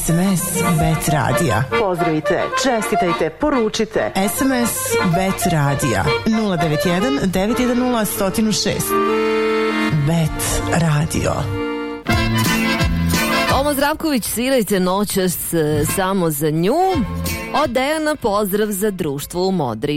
SMS Bet Radija. Pozdravite, čestitajte, poručite. SMS Bet Radija 091 910 106. Bet Radio. Tomo Zdravković, svirajte noćas samo za nju. Od Dejana pozdrav za društvo u Modri.